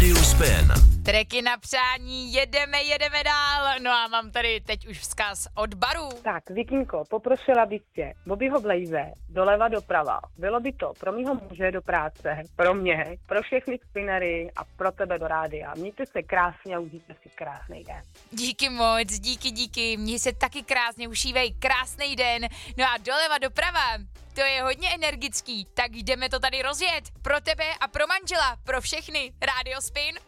Rádiu Spin. Treky na přání, jedeme dál. No a mám tady teď už vzkaz od Baru. Tak, Vikinko, poprosila bych tě, Bobbyho Blaze, doleva doprava. Bylo by to pro mýho muže do práce, pro mě, pro všechny spinery a pro tebe do rádia. Mějte se krásně a užijte si krásný den. Díky moc, díky. Mně se taky krásně, užívej krásný den. No a doleva doprava, to je hodně energický, tak jdeme to tady rozjet. Pro tebe a pro manžela, pro všechny. Rádio Spin.